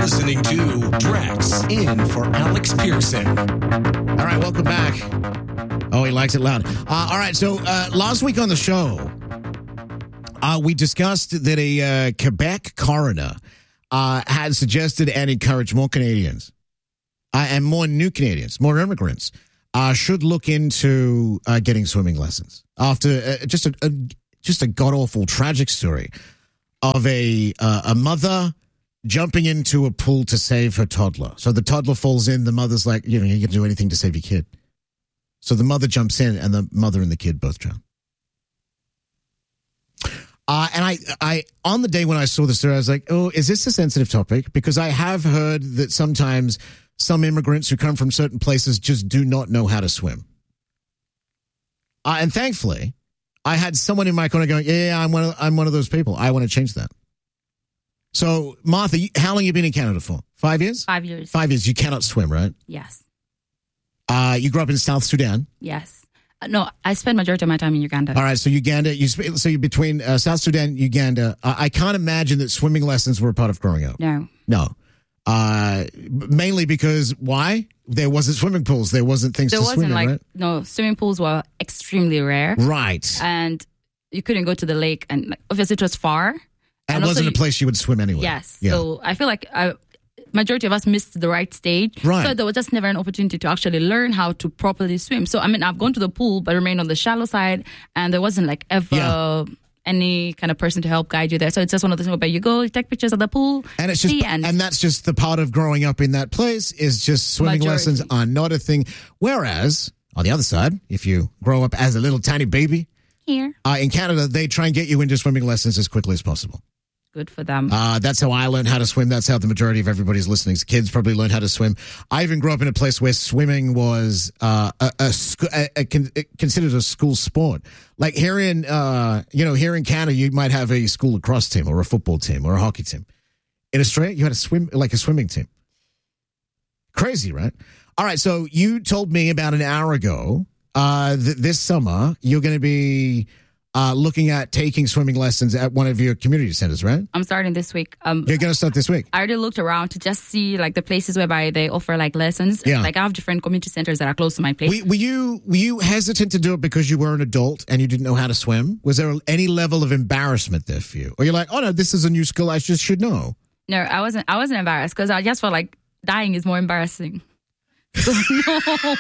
listening to Drax in for Alex Pearson. All right, welcome back. Oh, he likes it loud. All right, so last week on the show, we discussed that a Quebec coroner had suggested and encouraged more Canadians and more new Canadians, more immigrants, should look into getting swimming lessons after just a god-awful tragic story of a mother jumping into a pool to save her toddler. So the toddler falls in. The mother's like, you can do anything to save your kid. So the mother jumps in, and the mother and the kid both drown. And I on the day when I saw the story, I was like, oh, is this a sensitive topic? Because I have heard that sometimes some immigrants who come from certain places just do not know how to swim. And thankfully, I had someone in my corner going, yeah, I'm one of those people. I want to change that. So, Martha, how long have you been in Canada for? 5 years? 5 years. 5 years. You cannot swim, right? Yes. You grew up in South Sudan? Yes. No, I spent majority of my time in Uganda. All right, so Uganda, so you're between South Sudan and Uganda. I can't imagine that swimming lessons were a part of growing up. No. Mainly because, why? There wasn't swimming pools. There wasn't things to swim in, right? No, swimming pools were extremely rare. Right. And you couldn't go to the lake. And obviously it was far. And it wasn't a place you would swim anyway. Yes. Yeah. So I feel like majority of us missed the right stage. Right. So there was just never an opportunity to actually learn how to properly swim. So, I mean, I've gone to the pool, but remained on the shallow side. And there wasn't like ever any kind of person to help guide you there. So it's just one of the things where you go, you take pictures of the pool. And it's just, and that's just the part of growing up in that place is just swimming lessons are not a thing. Whereas on the other side, if you grow up as a little tiny baby here in Canada, they try and get you into swimming lessons as quickly as possible. Good for them. That's how I learned how to swim. That's how the majority of everybody's listening. Kids probably learned how to swim. I even grew up in a place where swimming was considered a school sport. Like here in Canada, you might have a school lacrosse team or a football team or a hockey team. In Australia, you had a swimming team. Crazy, right? All right. So you told me about an hour ago that this summer you're going to be looking at taking swimming lessons at one of your community centers, right? I'm starting this week. You're going to start this week? I already looked around to just see like the places whereby they offer like lessons. Yeah. Like I have different community centers that are close to my place. Were you hesitant to do it because you were an adult and you didn't know how to swim? Was there any level of embarrassment there for you? Or you're like, oh no, this is a new skill, I just should know? No, I wasn't embarrassed because I just felt like dying is more embarrassing. So, no.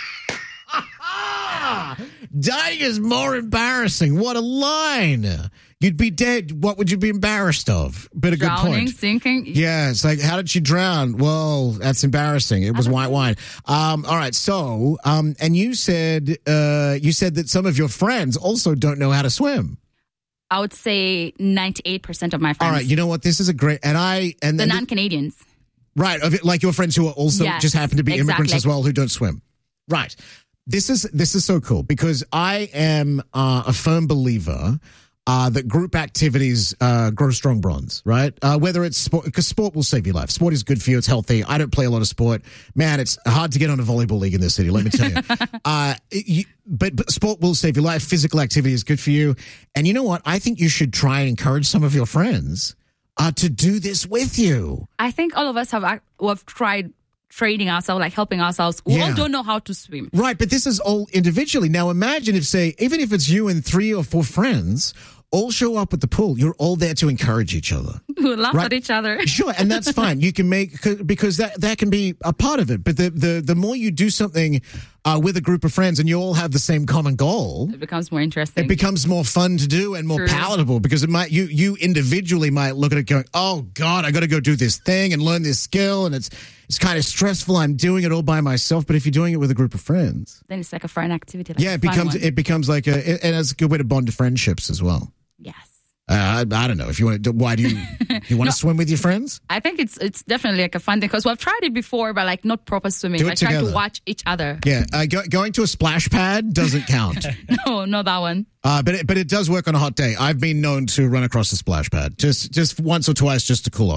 Dying is more embarrassing. What a line. You'd be dead. What would you be embarrassed of? But a good point. Drowning, sinking. Yeah, it's like, how did she drown? Well, that's embarrassing. It was white wine. All right. So, and you said that some of your friends also don't know how to swim. I would say 98% of my friends. All right. You know what? This is a great, the non-Canadians. Right. Of it, like your friends who are also just happen to be immigrants as well who don't swim. Right. This is so cool because I am a firm believer that group activities grow strong bonds, right? Whether it's sport, because sport will save your life. Sport is good for you. It's healthy. I don't play a lot of sport. Man, it's hard to get on a volleyball league in this city, let me tell you. But sport will save your life. Physical activity is good for you. And you know what? I think you should try and encourage some of your friends to do this with you. I think all of us have tried training ourselves, like helping ourselves. We all don't know how to swim. Right, but this is all individually. Now imagine if, say, even if it's you and 3 or 4 friends all show up at the pool, you're all there to encourage each other. We laugh at each other. Sure, and that's fine. You can because that can be a part of it. But the more you do something with a group of friends and you all have the same common goal, it becomes more interesting. It becomes more fun to do and more palatable because it might you individually might look at it going, oh God, I got to go do this thing and learn this skill, and it's kind of stressful. I'm doing it all by myself. But if you're doing it with a group of friends, then it's like a fun activity. Like it becomes like and it's a good way to bond to friendships as well. Yes. I don't know if you want to. Why do you want to swim with your friends? I think it's definitely like a fun thing because we've tried it before, but like not proper swimming. Like trying to watch each other. Yeah, going to a splash pad doesn't count. No, not that one. But it does work on a hot day. I've been known to run across a splash pad just once or twice just to cool off.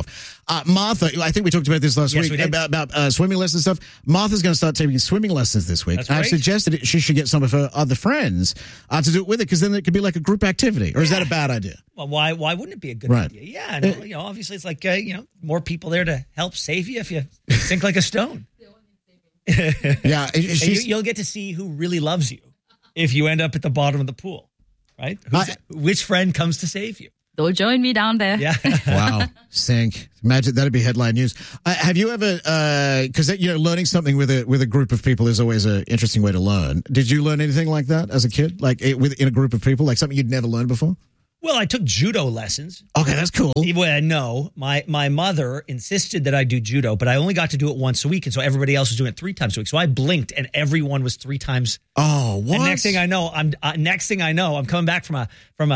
Martha, I think we talked about this last Yes, week we did. about swimming lessons and stuff. Martha's going to start taking swimming lessons this week. That's I've great. suggested she should get some of her other friends to do it with her because then it could be like a group activity. Or is that a bad idea? Well, why wouldn't it be a good Right. idea? Yeah, no, obviously it's like more people there to help save you if you sink like a stone. Yeah, And she's, you'll get to see who really loves you if you end up at the bottom of the pool, right? Which friend comes to save you? Don't join me down there. Yeah. wow, sink. Imagine that'd be headline news. Have you ever? Because learning something with a group of people is always an interesting way to learn. Did you learn anything like that as a kid, like in a group of people, like something you'd never learned before? Well, I took judo lessons. Okay, that's cool. Well, no, my mother insisted that I do judo, but I only got to do it once a week, and so everybody else was doing it 3 times a week. So I blinked, and everyone was 3 times. Oh, what? And next thing I know, I'm coming back from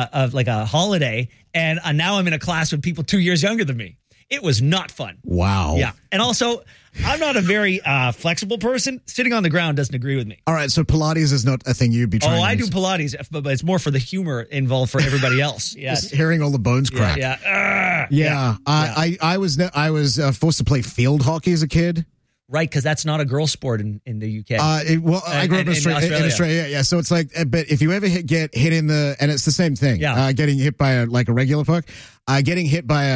a holiday, and now I'm in a class with people 2 years younger than me. It was not fun. Wow. Yeah, and also I'm not a very flexible person. Sitting on the ground doesn't agree with me. All right, so Pilates is not a thing you'd be trying. Oh, I do Pilates, but it's more for the humor involved for everybody else. Yeah, Just hearing all the bones crack. Yeah. I was forced to play field hockey as a kid. Right, because that's not a girl sport in the UK. I grew up in Australia. Yeah. So it's like, but if you ever get hit in and it's the same thing. Yeah. Getting hit by a regular puck, getting hit by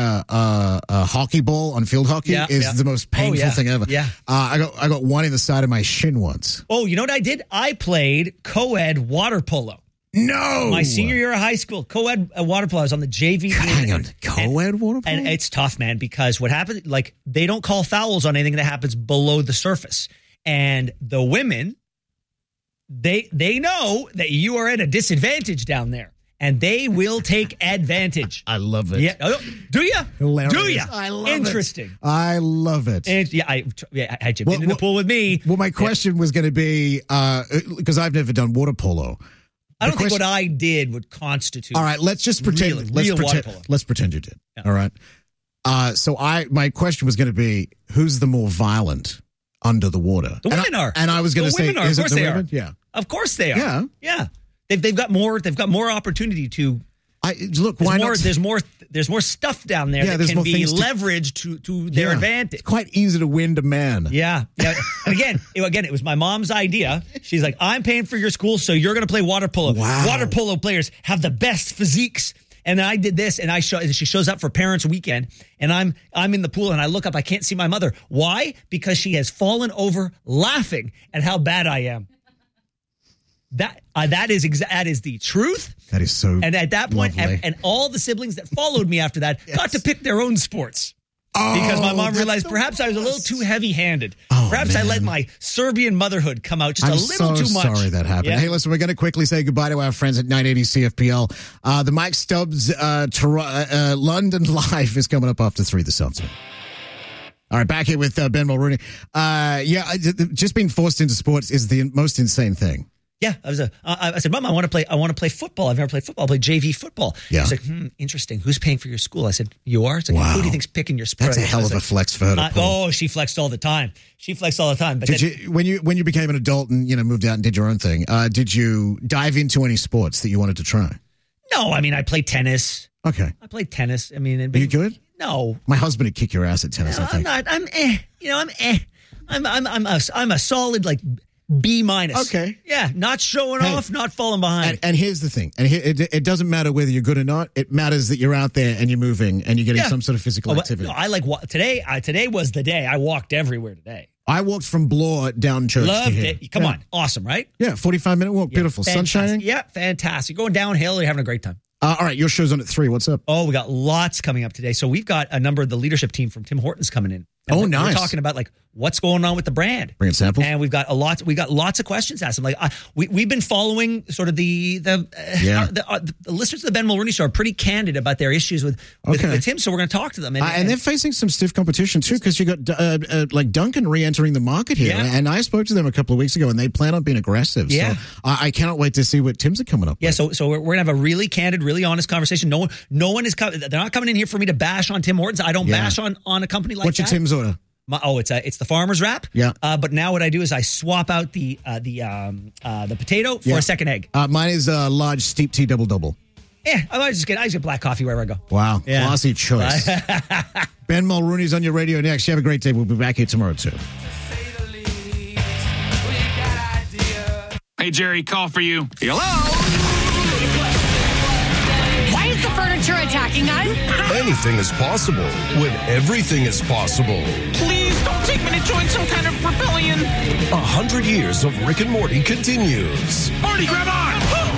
a hockey ball on field hockey is the most painful thing ever. Yeah. I got one in the side of my shin once. Oh, you know what I did? I played co-ed water polo. No. My senior year of high school, co-ed water polo. I was on the JV team. Hang on, co-ed water polo? And it's tough, man, because what happens, like, they don't call fouls on anything that happens below the surface. And the women, they know that you are at a disadvantage down there. And they will take advantage. I love it. Yeah. Do you? Hilarious. Do you? I love Interesting. it. I love it. And had you been in the pool with me? Well, my question was going to be, because I've never done water polo. I don't think what I did would constitute. All right, let's just pretend. Real water polo. Let's pretend you did. Yeah. All right. So my question was going to be, who's the more violent under the water? The women are. And I was going to say, of course they are. Yeah. Of course they are. Yeah. Yeah. They've got more opportunity to. Why not? There's more stuff down there that can be leveraged to their advantage. It's quite easy to win to man. Yeah. And again, it was my mom's idea. She's like, I'm paying for your school, so you're going to play water polo. Wow. Water polo players have the best physiques. And then I did this, and she shows up for Parents' Weekend, and I'm in the pool, and I look up, I can't see my mother. Why? Because she has fallen over laughing at how bad I am. That is the truth. That is so. And at that point, lovely. and all the siblings that followed me after that got to pick their own sports. Oh, because my mom realized perhaps I was a little too heavy-handed. Perhaps I let my Serbian motherhood come out just a little too much. I'm sorry that happened. Yeah. Hey, listen, we're going to quickly say goodbye to our friends at 980 CFPL. The Mike Stubbs London Live is coming up after 3 this afternoon. All right, back here with Ben Mulrooney. Just being forced into sports is the most insane thing. Yeah, I said, Mom, I want to play football. I've never played football. I play JV football. Yeah. She's like, interesting. Who's paying for your school? I said, you are? It's like, wow. Who do you think's picking your sport? That's a hell of a flex for her to pull. She flexed all the time. But did you, when you became an adult and moved out and did your own thing, did you dive into any sports that you wanted to try? No, I mean, I played tennis. Okay. I played tennis. I mean, are you good? No. My husband would kick your ass at tennis. No, I think. I'm a solid B-. Okay. Yeah, not showing off, not falling behind. And here's the thing. And it doesn't matter whether you're good or not. It matters that you're out there and you're moving and you're getting some sort of physical activity. No, I today. Today was the day. I walked everywhere today. I walked from Bloor down Church. Loved it. Come on, awesome, right? Yeah, 45-minute walk. Beautiful, sun shining. Yeah, fantastic. Going downhill, you're having a great time. All right, your show's on at 3. What's up? Oh, we got lots coming up today. So we've got a number of the leadership team from Tim Hortons coming in. And nice. We're talking about what's going on with the brand. Bringing samples. And we got lots of questions asked them. We've been following sort of the listeners of the Ben Mulrooney Show are pretty candid about their issues with Tim. So we're going to talk to them. And they're facing some stiff competition too, because you got Dunkin' re-entering the market here. Yeah. And I spoke to them a couple of weeks ago, and they plan on being aggressive. Yeah. So I cannot wait to see what Tim's are coming up with. Yeah. So we're going to have a really candid, really honest conversation. No one is coming. They're not coming in here for me to bash on Tim Hortons. I don't bash on a company like that. What's your Tim's order? It's the farmer's wrap. Yeah. But now what I do is I swap out the potato for a second egg. Mine is large steep tea double. I might just get black coffee wherever I go. Wow. Yeah. Classy choice. Ben Mulrooney's on your radio next. You have a great day. We'll be back here tomorrow, too. Hey, Jerry, call for you. Hello? Why is the furniture attacking us? Anything is possible when everything is possible. Please don't take me to join some kind of rebellion. 100 years of Rick and Morty continues. Morty, grab on!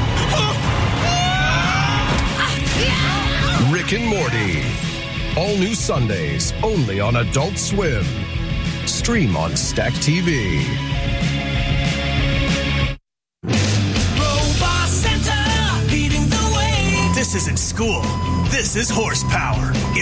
Rick and Morty. All new Sundays, only on Adult Swim. Stream on Stack TV. Robot Center, leading the way. This isn't school. This is horsepower. It's